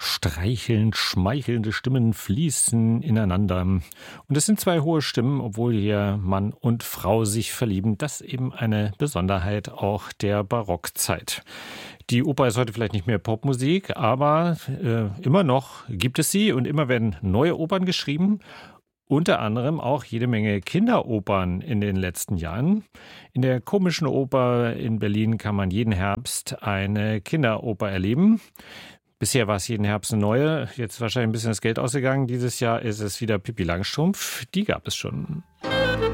Streichelnd, schmeichelnde Stimmen fließen ineinander. Und es sind zwei hohe Stimmen, obwohl hier Mann und Frau sich verlieben. Das ist eben eine Besonderheit auch der Barockzeit. Die Oper ist heute vielleicht nicht mehr Popmusik, aber immer noch gibt es sie und immer werden neue Opern geschrieben. Unter anderem auch jede Menge Kinderopern in den letzten Jahren. In der Komischen Oper in Berlin kann man jeden Herbst eine Kinderoper erleben. Bisher war es jeden Herbst eine neue, jetzt wahrscheinlich ein bisschen das Geld ausgegangen. Dieses Jahr ist es wieder Pippi Langstrumpf, die gab es schon.